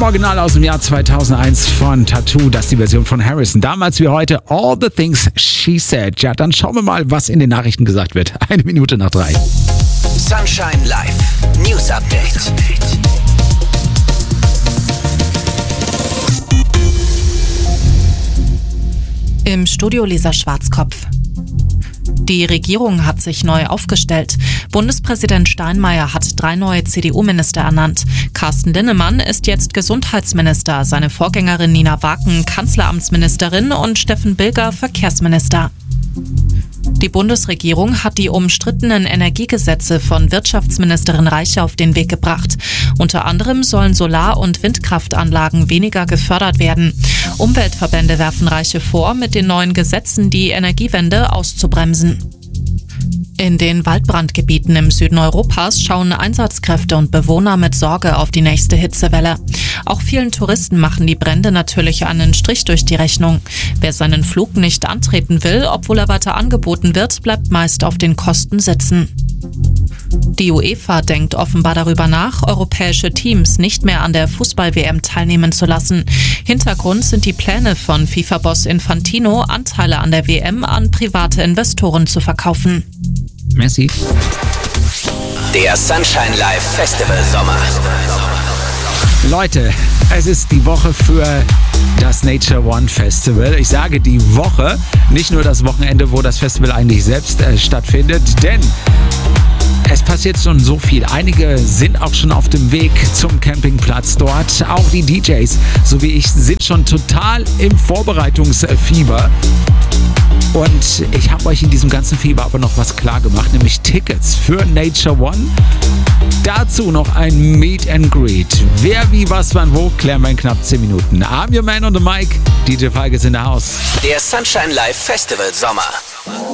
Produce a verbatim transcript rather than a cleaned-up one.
Original aus dem Jahr zweitausendeins von Tattoo. Das ist die Version von Harrison. Damals wie heute All the Things She Said. Ja, dann schauen wir mal, was in den Nachrichten gesagt wird. Eine Minute nach drei. Sunshine Live News Update. Im Studio Lisa Schwarzkopf. Die Regierung hat sich neu aufgestellt. Bundespräsident Steinmeier hat drei neue C D U-Minister ernannt. Carsten Linnemann ist jetzt Gesundheitsminister, seine Vorgängerin Nina Waken Kanzleramtsministerin und Steffen Bilger Verkehrsminister. Die Bundesregierung hat die umstrittenen Energiegesetze von Wirtschaftsministerin Reiche auf den Weg gebracht. Unter anderem sollen Solar- und Windkraftanlagen weniger gefördert werden. Umweltverbände werfen Reiche vor, mit den neuen Gesetzen die Energiewende auszubremsen. In den Waldbrandgebieten im Süden Europas schauen Einsatzkräfte und Bewohner mit Sorge auf die nächste Hitzewelle. Auch vielen Touristen machen die Brände natürlich einen Strich durch die Rechnung. Wer seinen Flug nicht antreten will, obwohl er weiter angeboten wird, bleibt meist auf den Kosten sitzen. Die UEFA denkt offenbar darüber nach, europäische Teams nicht mehr an der Fußball-W M teilnehmen zu lassen. Hintergrund sind die Pläne von FIFA-Boss Infantino, Anteile an der W M an private Investoren zu verkaufen. Messi. Der Sunshine Live Festival Sommer. Leute, es ist die Woche für das Nature One Festival. Ich sage die Woche, nicht nur das Wochenende, wo das Festival eigentlich selbst äh, stattfindet, denn es passiert schon so viel. Einige sind auch schon auf dem Weg zum Campingplatz dort. Auch die D Js, so wie ich, sind schon total im Vorbereitungsfieber. Und ich habe euch in diesem ganzen Fieber aber noch was klar gemacht, nämlich Tickets für Nature One. Dazu noch ein Meet and Greet. Wer, wie, was, wann, wo, klären wir in knapp zehn Minuten. I'm your man on the mic. D J Falk ist in der Haus. Der Sunshine Live Festival Sommer.